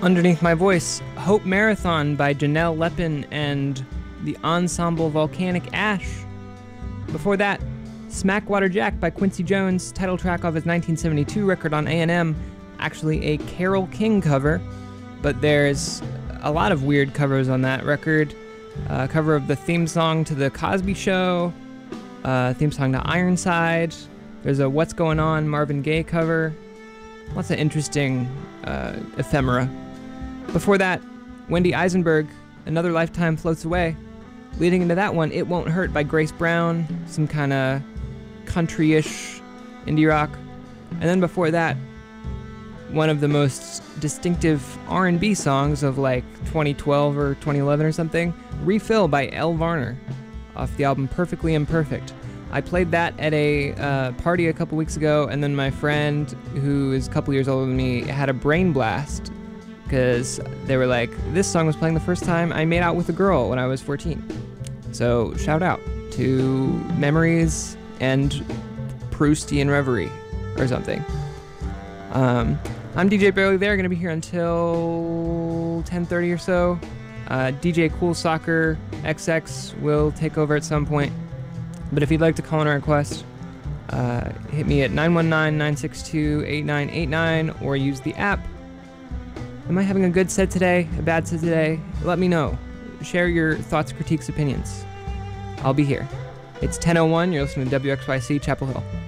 Underneath My Voice, Hope Marathon by Janelle Lepin and the ensemble Volcanic Ash. Before that, Smackwater Jack by Quincy Jones, title track off his 1972 record on A&M, actually a Carole King cover, but there's a lot of weird covers on that record. Cover of the theme song to The Cosby Show, theme song to Ironside. There's a What's Going On Marvin Gaye cover. Lots of interesting ephemera. Before that, Wendy Eisenberg, Another Lifetime Floats Away. Leading into that one, It Won't Hurt by Grace Brown, some kind of country-ish indie rock. And then before that, one of the most distinctive R&B songs of like 2012 or 2011 or something, Refill by Elle Varner, off the album Perfectly Imperfect. I played that at a party a couple weeks ago, and then my friend, who is a couple years older than me, had a brain blast because they were like, this song was playing the first time I made out with a girl when I was 14. So shout out to memories and Proustian reverie or something. I'm DJ Barely There, going to be here until 10:30 or so. DJ Cool Soccer XX will take over at some point. But if you'd like to call in a request, hit me at 919-962-8989 or use the app. Am I having a good set today? A bad set today? Let me know. Share your thoughts, critiques, opinions. I'll be here. It's 10:01. You're listening to WXYC Chapel Hill.